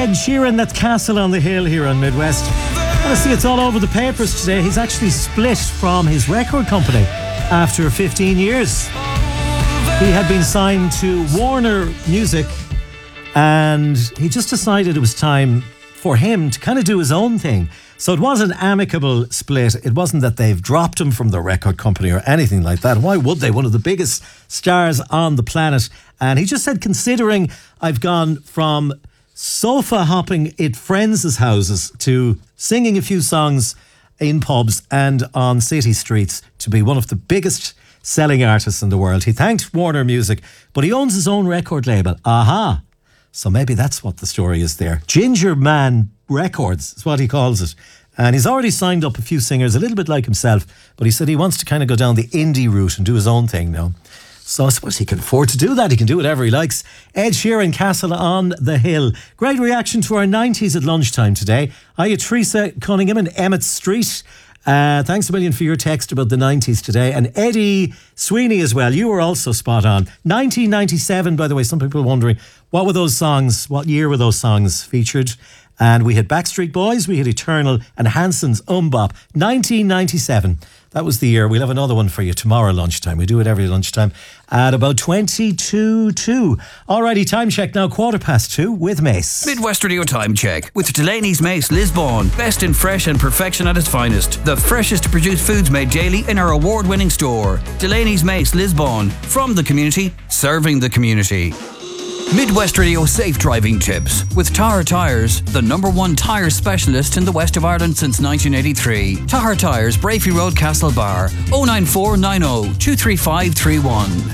Ed Sheeran, that's Castle on the Hill here on Midwest. I see it's all over the papers today. He's actually split from his record company after 15 years. He had been signed to Warner Music and he just decided it was time for him to kind of do his own thing. So it was an amicable split. It wasn't that they've dropped him from the record company or anything like that. Why would they? One of the biggest stars on the planet. And he just said, considering I've gone from sofa hopping at friends' houses to singing a few songs in pubs and on city streets to be one of the biggest selling artists in the world. He thanked Warner Music, but he owns his own record label. Aha. So maybe that's what the story is there. Ginger Man Records is what he calls it. And he's already signed up a few singers, a little bit like himself, but he said he wants to kind of go down the indie route and do his own thing now. So I suppose he can afford to do that. He can do whatever he likes. Ed Sheeran, Castle on the Hill. Great reaction to our 90s at lunchtime today. Hiya, Teresa Cunningham and Emmett Street. Thanks a million for your text about the 90s today. And Eddie Sweeney as well. You were also spot on. 1997, by the way, some people are wondering, what were those songs? What year were those songs featured? And we had Backstreet Boys, we had Eternal and Hanson's Bop. 1997. That was the year. We'll have another one for you tomorrow lunchtime. We do it every lunchtime at about 22:02. Alrighty, time check now, 2:15 with Mace. Midwest Radio time check with Delaney's Mace Lisbon. Best in fresh and perfection at its finest. The freshest produced foods made daily in our award-winning store. Delaney's Mace Lisbon. From the community, serving the community. Midwest Radio safe driving tips with Tahar Tyres, the #1 tyre specialist in the west of Ireland since 1983. Tahar Tyres, Brafey Road, Castlebar, 09490 23531.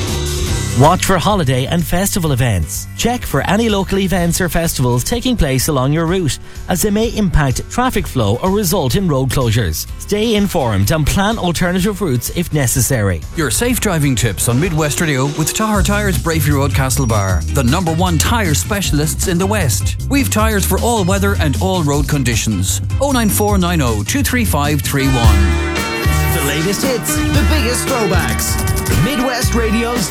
Watch for holiday and festival events. Check for any local events or festivals taking place along your route, as they may impact traffic flow or result in road closures. Stay informed and plan alternative routes if necessary. Your safe driving tips on Midwest Radio with Tahar Tyres, Brafey Road, Castlebar, the #1 tyre specialists in the West. We've tyres for all weather and all road conditions. 09490 23531. The latest hits, the biggest throwbacks. Midwest Radio's